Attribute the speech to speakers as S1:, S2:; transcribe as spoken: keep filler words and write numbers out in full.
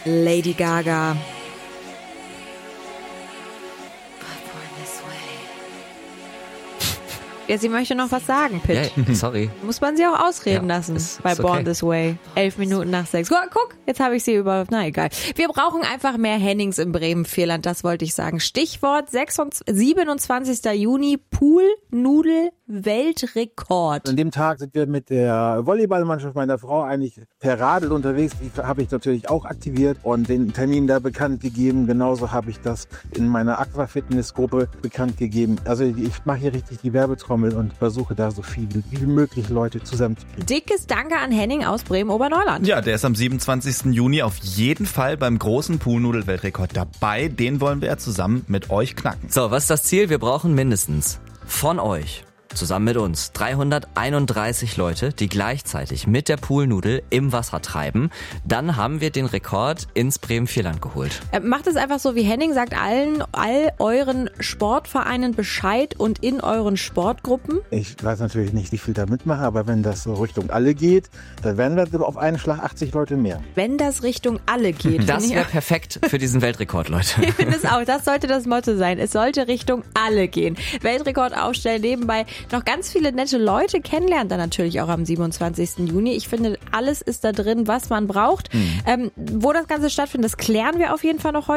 S1: Lady Gaga. Ja, sie möchte noch was sagen, Pitt.
S2: Ja, sorry.
S1: Muss man sie auch ausreden
S2: Ja,
S1: lassen
S2: ist-
S1: bei
S2: ist
S1: Born
S2: okay.
S1: This Way. Elf Minuten nach sechs. Guck, guck, jetzt habe ich sie über... Na egal. Wir brauchen einfach mehr Hennings im Bremen-Vierland, das wollte ich sagen. Stichwort sechsundzwanzigster, siebenundzwanzigster Juni, Pool-Nudel-Weltrekord.
S3: An dem Tag sind wir mit der Volleyballmannschaft meiner Frau eigentlich per Radl unterwegs. Die habe ich natürlich auch aktiviert und den Termin da bekannt gegeben. Genauso habe ich das in meiner Aquafitness-Gruppe bekannt gegeben. Also ich mache hier richtig die Werbetrommel und versuche da so viel wie möglich Leute zusammenzukriegen.
S1: Dickes Danke an Henning aus Bremen-Oberneuland.
S4: Ja, der ist am siebenundzwanzigsten Juni auf jeden Fall beim großen Poolnudel-Weltrekord dabei. Den wollen wir ja zusammen mit euch knacken.
S2: So, was ist das Ziel? Wir brauchen mindestens von euch, zusammen mit uns, dreihunderteinunddreißig Leute, die gleichzeitig mit der Poolnudel im Wasser treiben. Dann haben wir den Rekord ins Bremen-Vierland geholt.
S1: Äh, Macht es einfach so wie Henning, sagt allen, all euren Sportvereinen Bescheid und in euren Sportgruppen.
S3: Ich weiß natürlich nicht, wie viel da mitmache, aber wenn das so Richtung alle geht, dann werden wir auf einen Schlag achtzig Leute mehr.
S1: Wenn das Richtung alle geht.
S2: Das
S1: finde
S2: wäre
S1: ich,
S2: perfekt für diesen Weltrekord, Leute.
S1: ich finde es auch, das sollte das Motto sein. Es sollte Richtung alle gehen. Weltrekord aufstellen, nebenbei noch ganz viele nette Leute kennenlernen, dann natürlich auch am siebenundzwanzigsten Juni. Ich finde, alles ist da drin, was man braucht. Mhm. Ähm, wo das Ganze stattfindet, das klären wir auf jeden Fall noch heute.